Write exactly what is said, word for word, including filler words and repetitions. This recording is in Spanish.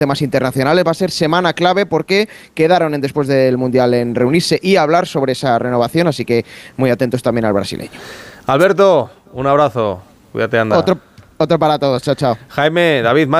temas internacionales. Va a ser semana clave porque quedaron en, después del Mundial en reunirse y hablar sobre esa renovación, así que muy atentos también al brasileño. Alberto, un abrazo. Cuídate, anda. Otro, otro para todos. Chao, chao. Jaime, David, más.